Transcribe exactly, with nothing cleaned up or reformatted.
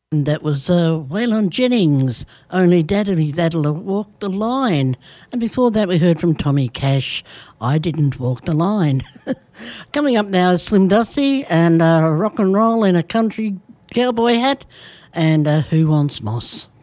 And that was uh, Waylon Jennings, Only Daddy That'll Walk the Line. And before that we heard from Tommy Cash, I Didn't Walk the Line. Coming up now is Slim Dusty and uh, rock and roll in a country cowboy hat and uh, Who Wants Moss?